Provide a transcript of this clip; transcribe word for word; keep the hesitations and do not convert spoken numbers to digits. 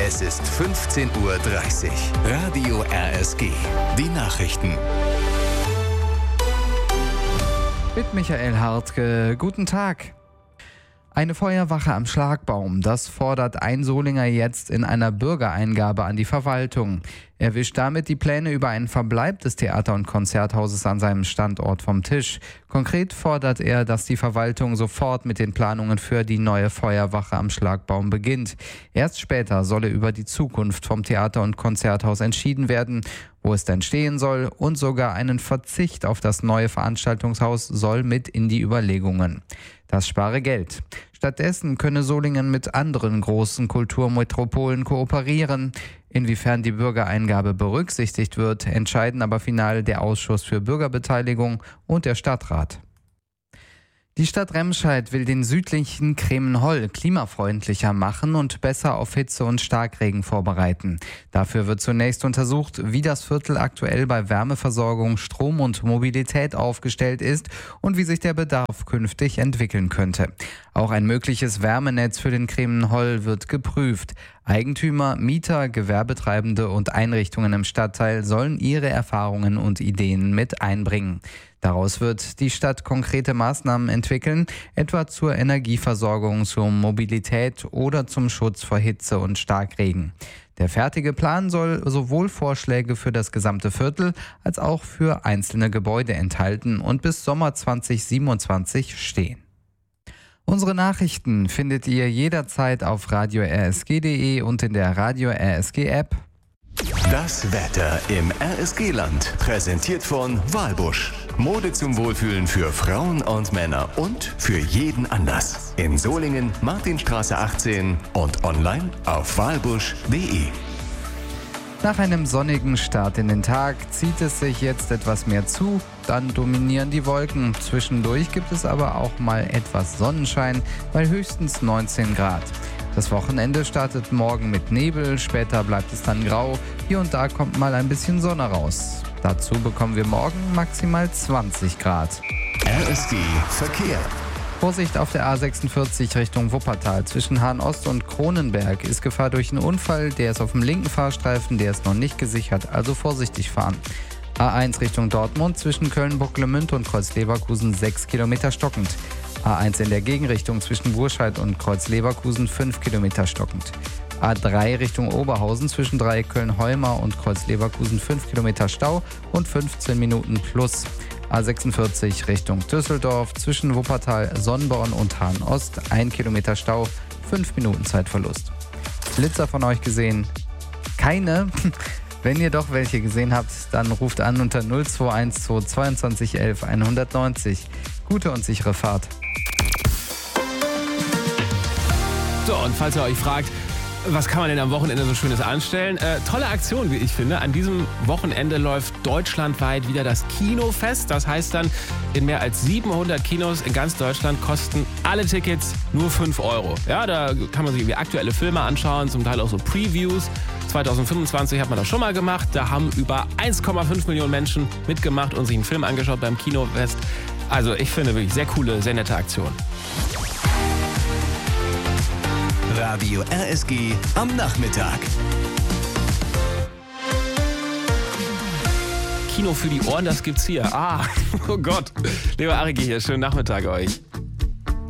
Es ist fünfzehn Uhr dreißig. Radio R S G. Die Nachrichten. Mit Michael Hartke. Guten Tag. Eine Feuerwache am Schlagbaum, das fordert ein Solinger jetzt in einer Bürgereingabe an die Verwaltung. Er wischt damit die Pläne über einen Verbleib des Theater- und Konzerthauses an seinem Standort vom Tisch. Konkret fordert er, dass die Verwaltung sofort mit den Planungen für die neue Feuerwache am Schlagbaum beginnt. Erst später solle über die Zukunft vom Theater- und Konzerthaus entschieden werden, wo es denn stehen soll, und sogar einen Verzicht auf das neue Veranstaltungshaus soll mit in die Überlegungen. Das spare Geld. Stattdessen könne Solingen mit anderen großen Kulturmetropolen kooperieren. Inwiefern die Bürgereingabe berücksichtigt wird, entscheiden aber final der Ausschuss für Bürgerbeteiligung und der Stadtrat. Die Stadt Remscheid will den südlichen Kremenhol klimafreundlicher machen und besser auf Hitze und Starkregen vorbereiten. Dafür wird zunächst untersucht, wie das Viertel aktuell bei Wärmeversorgung, Strom und Mobilität aufgestellt ist und wie sich der Bedarf künftig entwickeln könnte. Auch ein mögliches Wärmenetz für den Kremenhol wird geprüft. Eigentümer, Mieter, Gewerbetreibende und Einrichtungen im Stadtteil sollen ihre Erfahrungen und Ideen mit einbringen. Daraus wird die Stadt konkrete Maßnahmen entwickeln, etwa zur Energieversorgung, zur Mobilität oder zum Schutz vor Hitze und Starkregen. Der fertige Plan soll sowohl Vorschläge für das gesamte Viertel als auch für einzelne Gebäude enthalten und bis Sommer zwanzig siebenundzwanzig stehen. Unsere Nachrichten findet ihr jederzeit auf radio r s g punkt d e und in der Radio R S G App. Das Wetter im R S G-Land, präsentiert von Walbusch. Mode zum Wohlfühlen für Frauen und Männer und für jeden Anlass. In Solingen, Martinstraße achtzehn und online auf walbusch punkt d e. Nach einem sonnigen Start in den Tag zieht es sich jetzt etwas mehr zu, dann dominieren die Wolken. Zwischendurch gibt es aber auch mal etwas Sonnenschein bei höchstens neunzehn Grad. Das Wochenende startet morgen mit Nebel, später bleibt es dann grau, hier und da kommt mal ein bisschen Sonne raus. Dazu bekommen wir morgen maximal zwanzig Grad. R S G Verkehr. Vorsicht auf der A sechsundvierzig Richtung Wuppertal. Zwischen Hahn-Ost und Kronenberg ist Gefahr durch einen Unfall. Der ist auf dem linken Fahrstreifen, der ist noch nicht gesichert, also vorsichtig fahren. A eins Richtung Dortmund zwischen Köln-Bocklemünd und Kreuz-Leverkusen sechs Kilometer stockend. A eins in der Gegenrichtung zwischen Burscheid und Kreuz-Leverkusen fünf Kilometer stockend. A drei Richtung Oberhausen zwischen Dreiecköln-Heumar und Kreuz-Leverkusen fünf Kilometer Stau und fünfzehn Minuten plus. A sechsundvierzig Richtung Düsseldorf zwischen Wuppertal, Sonnborn und Hahn-Ost ein Kilometer Stau, fünf Minuten Zeitverlust. Blitzer von euch gesehen? Keine? Wenn ihr doch welche gesehen habt, dann ruft an unter null zwei eins zwei zweiundzwanzig elf hundertneunzig. Gute und sichere Fahrt. So, und falls ihr euch fragt, was kann man denn am Wochenende so Schönes anstellen? Äh, tolle Aktion, wie ich finde. An diesem Wochenende läuft deutschlandweit wieder das Kinofest. Das heißt dann, in mehr als siebenhundert Kinos in ganz Deutschland kosten alle Tickets nur fünf Euro. Ja, da kann man sich irgendwie aktuelle Filme anschauen, zum Teil auch so Previews. zwanzig fünfundzwanzig hat man das schon mal gemacht. Da haben über eins Komma fünf Millionen Menschen mitgemacht und sich einen Film angeschaut beim Kinofest. Also ich finde wirklich sehr coole, sehr nette Aktion. Radio R S G am Nachmittag. Kino für die Ohren, das gibt's hier. Ah, oh Gott. Lieber Arigi hier, schönen Nachmittag euch.